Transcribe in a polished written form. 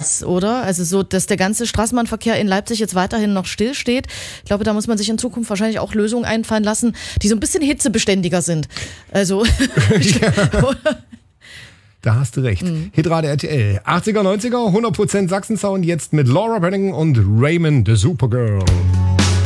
das, oder? Also so, dass der ganze Straßenbahnverkehr in Leipzig jetzt weiterhin noch stillsteht. Ich glaube, da muss man sich in Zukunft wahrscheinlich auch Lösungen einfallen lassen, die so ein bisschen hitzebeständiger sind. Also Da hast du recht. Hitrate RTL. 80er, 90er, 100% Sachsen-Sound, jetzt mit Laura Branigan und Raymond, the Supergirl.